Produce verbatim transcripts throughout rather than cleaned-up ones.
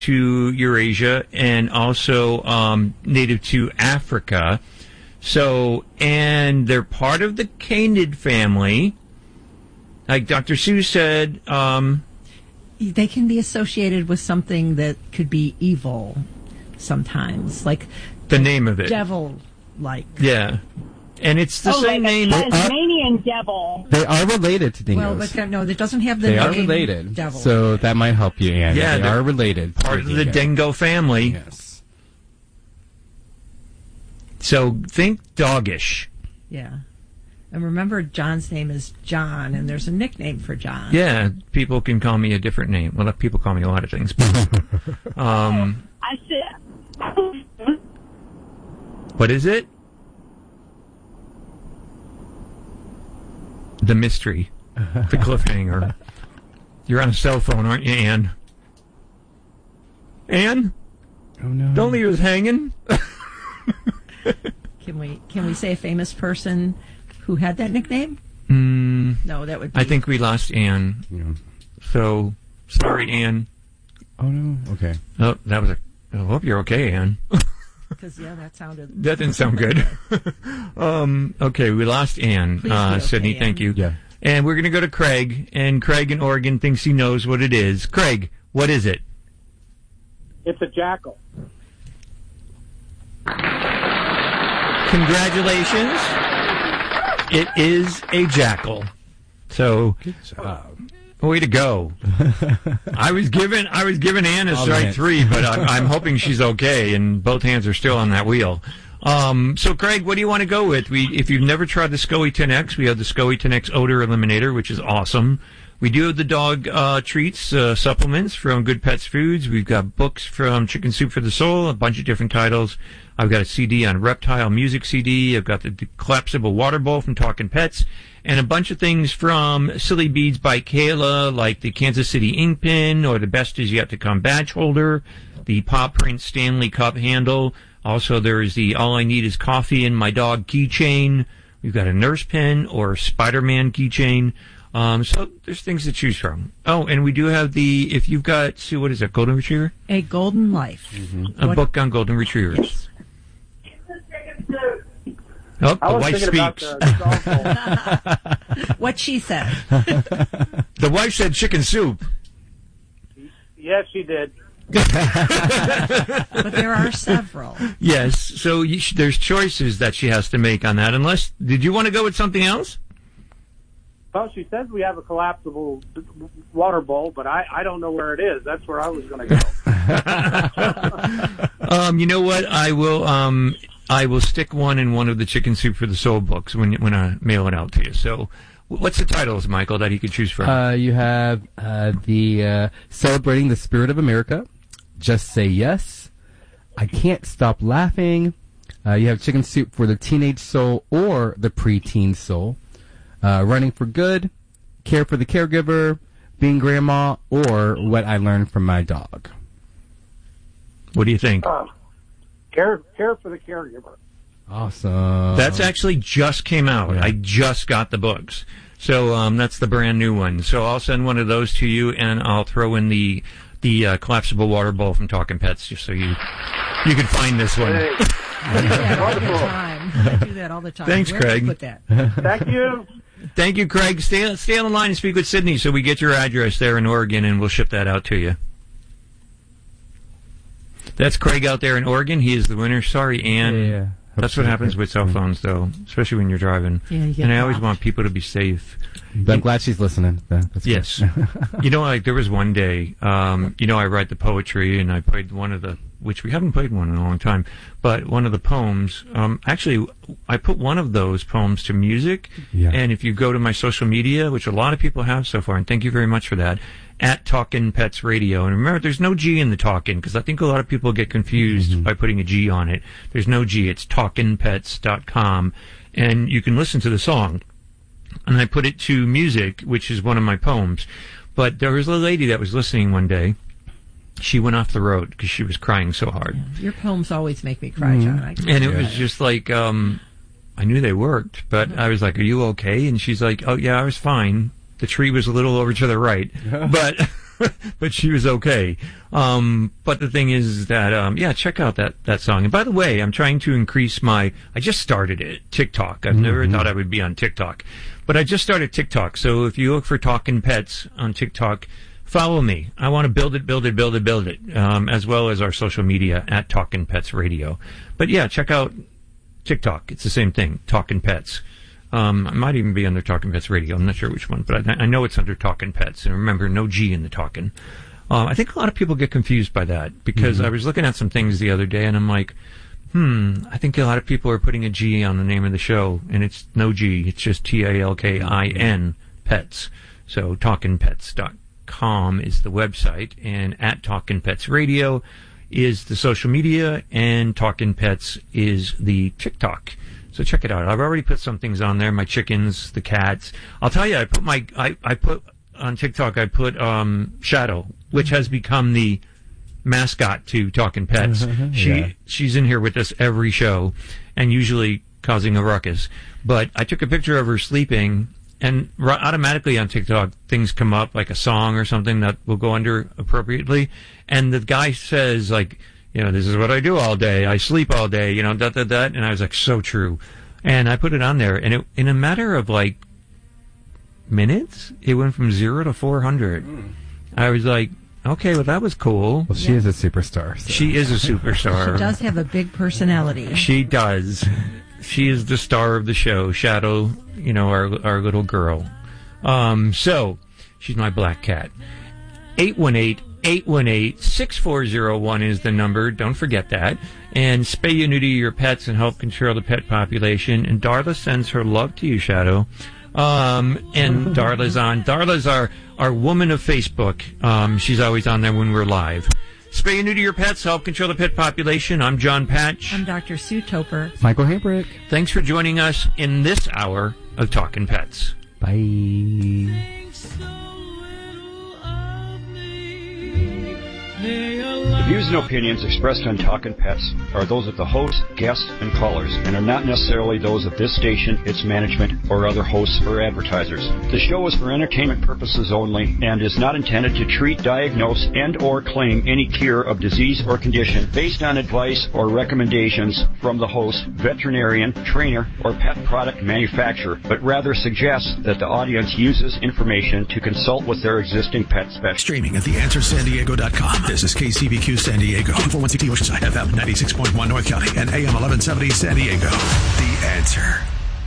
to Eurasia and also um, native to Africa. So, and they're part of the canid family. Like Doctor Seuss said, um, they can be associated with something that could be evil sometimes, like the name of it, devil-like. Yeah, and it's the oh, same like name. A Tasmanian devil. They are related to dingoes. Well, but that, no, that doesn't have the they name. They are related, devil. So that might help you, Anne. Yeah, they are related. Part of the dingo family. Yes. So think doggish. Yeah. And remember, John's name is John, and there's a nickname for John. Yeah, people can call me a different name. Well, people call me a lot of things. um, I said. What is it? The mystery. The cliffhanger. You're on a cell phone, aren't you, Anne? Anne? Oh, no. Don't leave us hanging. Can we, can we say a famous person who had that nickname? Mm, no, that would be... I think we lost Anne. Yeah. So, sorry, Anne. Oh, no. Okay. Oh, that was a... I hope you're okay, Anne. Because, yeah, that sounded... That didn't sound good. um, okay, we lost Anne. Please Uh, okay, Sydney, Anne. thank you. Yeah. And we're going to go to Craig, and Craig in Oregon thinks he knows what it is. Craig, what is it? It's a jackal. Congratulations. It is a jackal. So, good job. Way to go. I was given I was given Anne a strike three, but I'm, I'm hoping she's okay, and both hands are still on that wheel. Um, so, Craig, what do you want to go with? We, if you've never tried the SCOE ten X, we have the SCOE ten X Odor Eliminator, which is awesome. We do have the dog uh, treats, uh, supplements from Good Pets Foods. We've got books from Chicken Soup for the Soul, a bunch of different titles. I've got a C D on Reptile Music C D. I've got the collapsible water bowl from Talkin' Pets, and a bunch of things from Silly Beads by Kayla, like the Kansas City ink pen, or the Best Is Yet to Come badge holder, the Paw Print Stanley Cup handle. Also, there is the All I Need Is Coffee and My Dog keychain. We've got a nurse pen or Spider-Man keychain. Um, so there's things to choose from. Oh, and we do have the, if you've got, Sue, what is that, Golden Retriever? A Golden Life. Mm-hmm. A what? book on Golden Retrievers. Oh, the wife speaks. The, the what she said. The wife said chicken soup. Yes, she did. But there are several. Yes, so you sh- there's choices that she has to make on that. Unless, did you want to go with something else? Well, she says we have a collapsible water bowl, but I, I don't know where it is. That's where I was going to go. um, you know what? I will um, I will stick one in one of the Chicken Soup for the Soul books when when I mail it out to you. So, what's the titles, Michael, that he could choose from? Uh, you have uh, the uh, Celebrating the Spirit of America, Just Say Yes, I Can't Stop Laughing. Uh, you have Chicken Soup for the Teenage Soul or the Preteen Soul. Uh, Running for Good, Care for the Caregiver, Being Grandma, or What I Learned from My Dog. What do you think? Uh, care, care for the Caregiver. Awesome. That's actually just came out. Yeah. I just got the books. So um, that's the brand new one. So I'll send one of those to you, and I'll throw in the the uh, collapsible water bowl from Talkin' Pets, just so you you can find this one. Hey. I do that all the time. I do that all the time. Thanks, Where Craig. Put that? Thank you. Thank you, Craig. Stay, stay on the line and speak with Sydney so we get your address there in Oregon, and we'll ship that out to you. That's Craig out there in Oregon. He is the winner. Sorry, Ann. Yeah, yeah. That's what happens with cell phones, though, especially when you're driving. Yeah, you get and I always blocked. want people to be safe. But I'm glad she's listening. That- That's Yes. good. You know, like there was one day, um, you know, I write the poetry, and I played one of the, which we haven't played one in a long time, but one of the poems, um, actually, I put one of those poems to music, Yeah. and if you go to my social media, which a lot of people have so far, and thank you very much for that, at Talkin' Pets Radio. And remember, there's no G in the Talkin', because I think a lot of people get confused Mm-hmm. by putting a G on it. There's no G. It's talkin pets dot com, and you can listen to the song. And I put it to music, which is one of my poems. But there was a lady that was listening one day. She went off the road because she was crying so hard. Yeah. Your poems always make me cry, John. I And it was just like, um, I knew they worked, but I was like, are you okay? And she's like, oh, yeah, I was fine. The tree was a little over to the right. But but she was okay. Um, but the thing is that, um, yeah, check out that, that song. And by the way, I'm trying to increase my, I just started it, TikTok. I've mm-hmm. never thought I would be on TikTok, but I just started TikTok. So if you look for Talkin' Pets on TikTok, follow me. I want to build it, build it, build it, build it, um, as well as our social media at Talkin' Pets Radio. But yeah, check out TikTok. It's the same thing, Talkin' Pets. Um, I might even be under Talkin' Pets Radio. I'm not sure which one, but I, I know it's under Talkin' Pets. And remember, no G in the Talkin'. Um, I think a lot of people get confused by that because mm-hmm. I was looking at some things the other day and I'm like, hmm, I think a lot of people are putting a G on the name of the show, and it's no G. It's just T A L K I N, Pets. So talkin pets dot com is the website, and at Talkin' Pets Radio is the social media, and Talkin' Pets is the TikTok. So check it out. I've already put some things on there. My chickens, the cats. I'll tell you, I put my, I, I put on TikTok, I put, um, Shadow, which has become the mascot to Talkin' Pets. Mm-hmm, she, yeah. she's in here with us every show and usually causing a ruckus. But I took a picture of her sleeping, and r- automatically on TikTok, things come up like a song or something that will go under appropriately. And the guy says, like, you know, this is what I do all day. I sleep all day, you know, that, that, that. And I was like, so true. And I put it on there, and it, in a matter of like minutes, it went from zero to four hundred. Mm. I was like, okay, well, that was cool. Well, she yeah. is a superstar. So. She is a superstar. She does have a big personality. She does. She is the star of the show, Shadow, you know, our, our little girl. Um, so, she's my black cat. eight one eight, eight one eight, six four zero one is the number. Don't forget that. And spay you neuter your pets and help control the pet population. And Darla sends her love to you, Shadow. Um, and Darla's on. Darla's our, our woman of Facebook. Um, she's always on there when we're live. Spay you neuter your pets, help control the pet population. I'm John Patch. I'm Doctor Sue Toper. Michael Haybrick. Thanks for joining us in this hour of Talkin' Pets. Bye. The views and opinions expressed on Talkin' Pets are those of the host, guests, and callers, and are not necessarily those of this station, its management, or other hosts or advertisers. The show is for entertainment purposes only and is not intended to treat, diagnose, and or claim any cure of disease or condition based on advice or recommendations from the host, veterinarian, trainer, or pet product manufacturer, but rather suggests that the audience uses information to consult with their existing pet specialist. Streaming at the answer san diego dot com. This is K C B Q San Diego, four one six Oceanside, F M ninety-six point one North County, and A M eleven seventy San Diego. The Answer.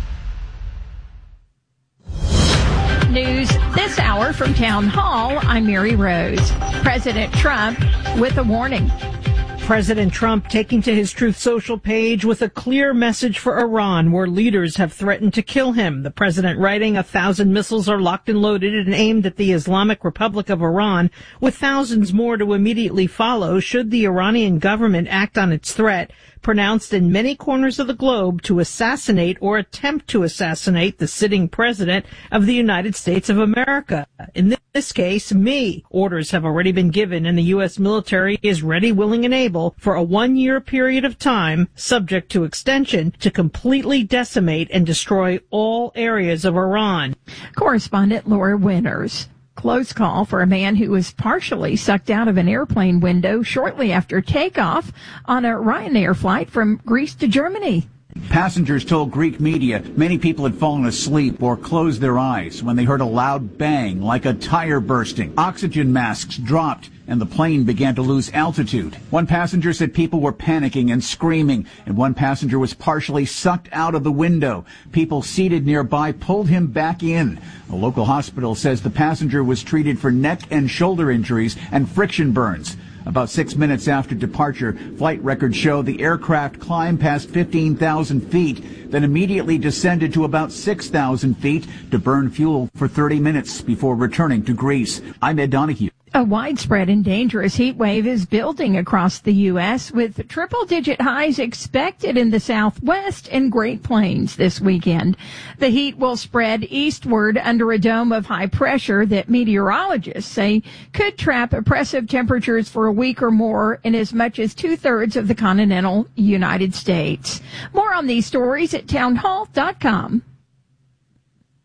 News this hour from Town Hall. I'm Mary Rose. President Trump with a warning. President Trump taking to his Truth Social page with a clear message for Iran, where leaders have threatened to kill him. The president writing, a thousand missiles are locked and loaded and aimed at the Islamic Republic of Iran, with thousands more to immediately follow should the Iranian government act on its threat, pronounced in many corners of the globe, to assassinate or attempt to assassinate the sitting president of the United States of America. In this case, me. Orders have already been given, and the U S military is ready, willing, and able for a one-year period of time, subject to extension, to completely decimate and destroy all areas of Iran. Correspondent Laura Winters. Close call for a man who was partially sucked out of an airplane window shortly after takeoff on a Ryanair flight from Greece to Germany. Passengers told Greek media many people had fallen asleep or closed their eyes when they heard a loud bang like a tire bursting. Oxygen masks dropped and the plane began to lose altitude. One passenger said people were panicking and screaming, and one passenger was partially sucked out of the window. People seated nearby pulled him back in. A local hospital says the passenger was treated for neck and shoulder injuries and friction burns. About six minutes after departure, flight records show the aircraft climbed past fifteen thousand feet, then immediately descended to about six thousand feet to burn fuel for thirty minutes before returning to Greece. I'm Ed Donahue. A widespread and dangerous heat wave is building across the U S, with triple-digit highs expected in the Southwest and Great Plains this weekend. The heat will spread eastward under a dome of high pressure that meteorologists say could trap oppressive temperatures for a week or more in as much as two-thirds of the continental United States. More on these stories at townhall dot com.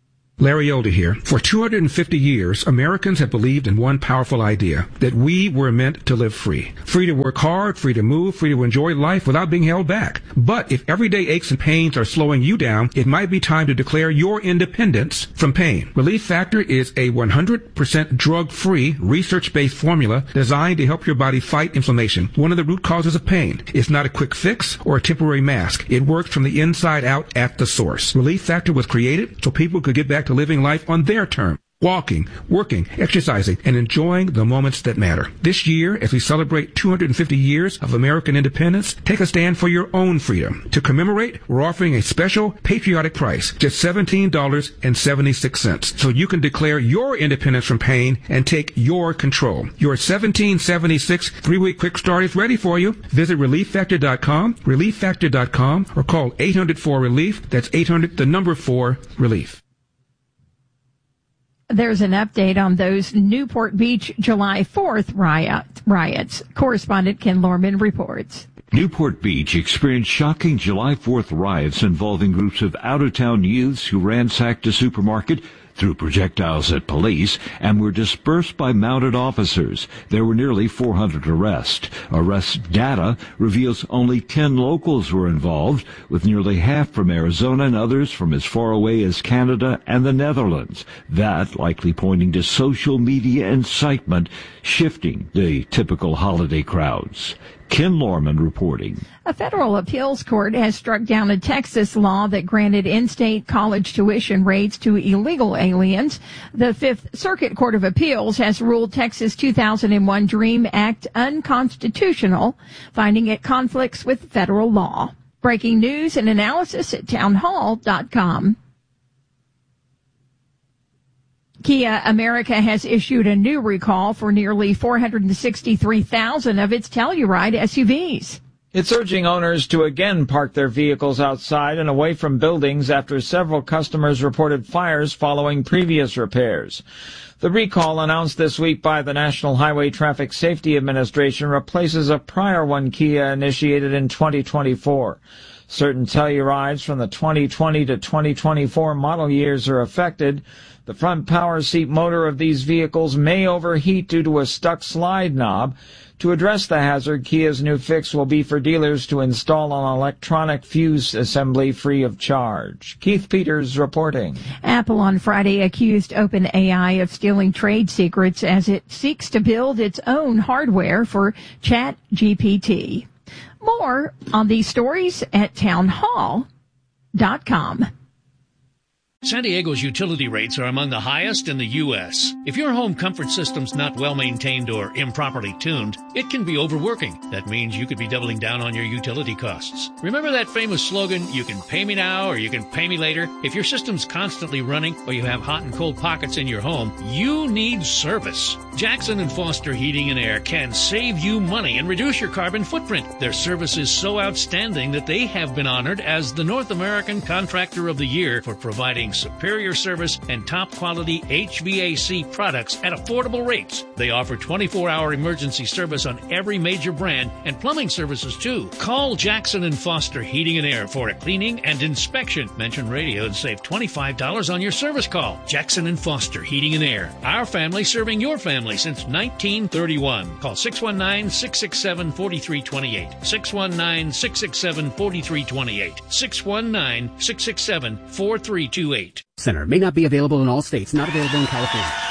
Larry Elder here. For two hundred fifty years, Americans have believed in one powerful idea, that we were meant to live free. Free to work hard, free to move, free to enjoy life without being held back. But if everyday aches and pains are slowing you down, it might be time to declare your independence from pain. Relief Factor is a one hundred percent drug-free, research-based formula designed to help your body fight inflammation, one of the root causes of pain. It's not a quick fix or a temporary mask. It works from the inside out at the source. Relief Factor was created so people could get back to living life on their terms. Walking, working, exercising, and enjoying the moments that matter. This year, as we celebrate two hundred fifty years of American independence, take a stand for your own freedom. To commemorate, we're offering a special patriotic price, just seventeen dollars and seventy-six cents, so you can declare your independence from pain and take your control. Your seventeen seventy-six three-week quick start is ready for you. Visit relief factor dot com, relief factor dot com, or call eight hundred four relief. That's eight hundred, the number four, relief. There's an update on those Newport Beach July fourth riot, riots. Correspondent Ken Lorman reports. Newport Beach experienced shocking July fourth riots involving groups of out-of-town youths who ransacked a supermarket, threw projectiles at police, and were dispersed by mounted officers. There were nearly four hundred arrests. Arrest data reveals only ten locals were involved, with nearly half from Arizona and others from as far away as Canada and the Netherlands. That likely pointing to social media incitement, shifting the typical holiday crowds. Ken Lorman reporting. A federal appeals court has struck down a Texas law that granted in-state college tuition rates to illegal aliens. The Fifth Circuit Court of Appeals has ruled Texas two thousand one DREAM Act unconstitutional, finding it conflicts with federal law. Breaking news and analysis at townhall dot com. Kia America has issued a new recall for nearly four hundred sixty-three thousand of its Telluride S U Vs. It's urging owners to again park their vehicles outside and away from buildings after several customers reported fires following previous repairs. The recall announced this week by the National Highway Traffic Safety Administration replaces a prior one Kia initiated in twenty twenty-four. Certain Tellurides from the twenty twenty to twenty twenty-four model years are affected. The front power seat motor of these vehicles may overheat due to a stuck slide knob. To address the hazard, Kia's new fix will be for dealers to install an electronic fuse assembly free of charge. Keith Peters reporting. Apple on Friday accused OpenAI of stealing trade secrets as it seeks to build its own hardware for ChatGPT. More on these stories at townhall dot com. San Diego's utility rates are among the highest in the U S If your home comfort system's not well maintained or improperly tuned, it can be overworking. That means you could be doubling down on your utility costs. Remember that famous slogan, you can pay me now or you can pay me later? If your system's constantly running or you have hot and cold pockets in your home, you need service. Jackson and Foster Heating and Air can save you money and reduce your carbon footprint. Their service is so outstanding that they have been honored as the North American Contractor of the Year for providing superior service and top quality H V A C products at affordable rates. They offer twenty-four hour emergency service on every major brand and plumbing services too. Call Jackson and Foster Heating and Air for a cleaning and inspection. Mention radio and save twenty-five dollars on your service call. Jackson and Foster Heating and Air. Our family serving your family since nineteen thirty-one. Call six one nine, six six seven, four three two eight. six one nine, six six seven, four three two eight. six one nine, six six seven, four three two eight. Center may not be available in all states, not available in California.